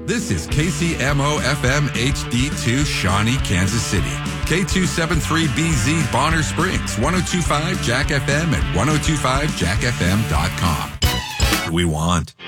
This is KCMO FM HD2 Shawnee, Kansas City. K273BZ Bonner Springs, 1025 Jack FM and 1025jackfm.com. We want.